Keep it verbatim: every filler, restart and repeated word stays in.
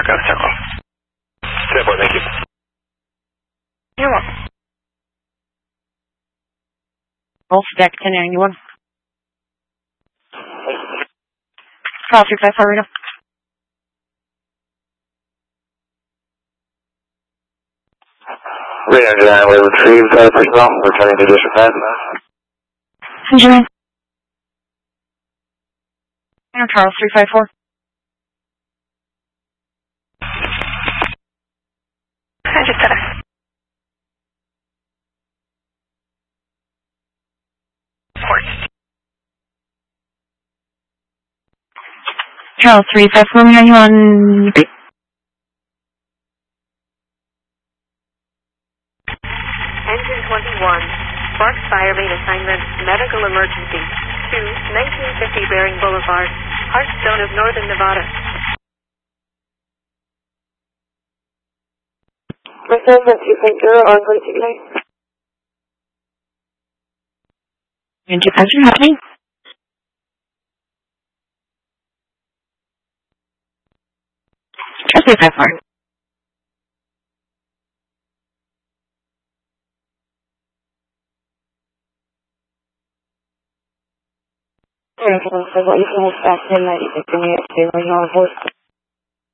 Echo Circle. ten four, thank you. You're welcome. Wolf deck ten ninety-one. Call three five four, Reno. Radar nine, we retrieved uh, personnel, returning to District five. Engineering. Reno Charles three five four. I just had a... Port. Charles three five four, Reno, you on... Engine twenty-one, Sparks Fire Main Assignment, Medical Emergency, to nineteen fifty Bering Boulevard, Hearthstone of Northern Nevada. Resident two point zero on police ignite. Engine answer happening. Charles three five four. What you can hold back in ninety-six, and we have to, you know,